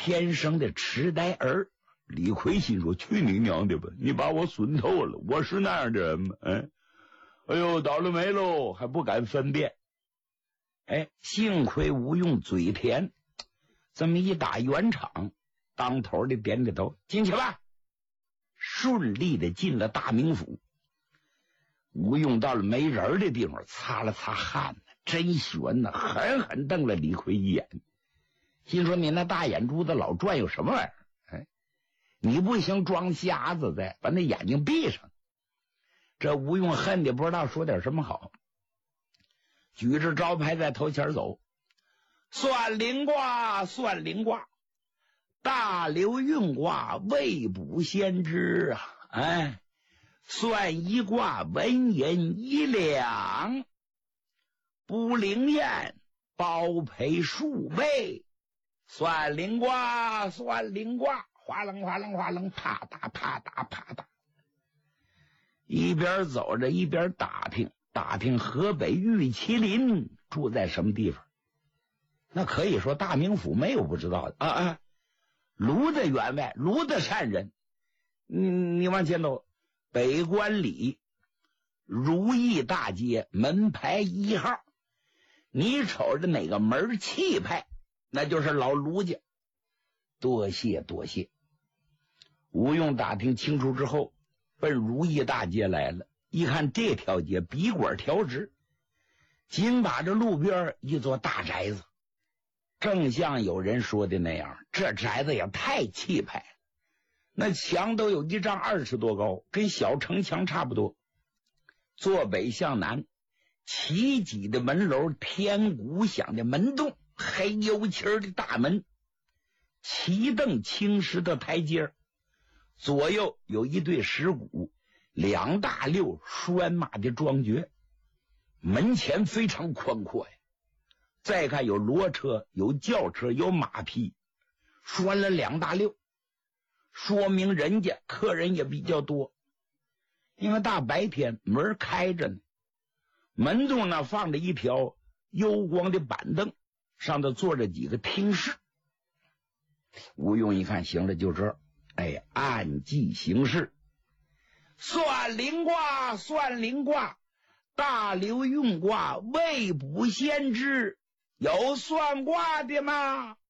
天生的痴呆儿。李逵心说：去你娘的吧，你把我损透了，我是那样的人吗？哎呦，倒了霉喽，还不敢分辨。幸亏吴用嘴甜，这么一打圆场，当头的点点头，进去吧。顺利的进了大名府。吴用到了没人的地方，擦了擦汗，真悬呐，狠狠瞪了李逵一眼，心说：你那大眼珠子老转悠什么玩意儿？你不行，装瞎子的，把那眼睛闭上。这吴用恨的不知道说点什么好，举着招牌在头前走。算灵卦，算灵卦，大流运卦，未卜先知啊！算一卦，文银一两，不灵验，包赔数倍。算灵卦，算灵卦，哗楞哗楞哗楞，啪嗒啪嗒啪嗒。一边走着一边打听河北玉麒麟住在什么地方。那可以说大名府没有不知道的卢的员外，卢的善人。你往前走，北关里如意大街门牌1号，你瞅着哪个门气派，那就是老卢家。多谢多谢。吴用打听清楚之后，奔如意大街来了。一看这条街笔管调直，紧把着路边一座大宅子，正像有人说的那样，这宅子也太气派了。那墙都有1丈20多高，跟小城墙差不多。坐北向南，齐脊的门楼，天鼓响的门洞，黑油漆的大门，齐凳青石的台阶，左右有一对石鼓，2大溜拴马的庄爵，门前非常宽阔呀。再看有骡车，有轿车，有马匹，拴了2大溜，说明人家客人也比较多。因为大白天门开着呢，门洞那放着一条幽光的板凳，上头坐着几个听事。吴用一看，行了，就这，按计行事。算灵卦，算灵卦，大流运卦，未卜先知。有算卦的吗？